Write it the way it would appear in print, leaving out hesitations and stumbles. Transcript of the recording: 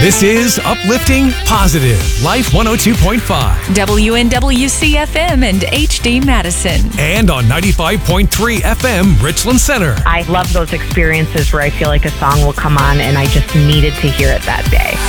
This is Uplifting Positive Life 102.5 WNWC-FM and HD Madison. and on 95.3 FM Richland Center. I love those experiences where I feel like a song will come on and I just needed to hear it that day.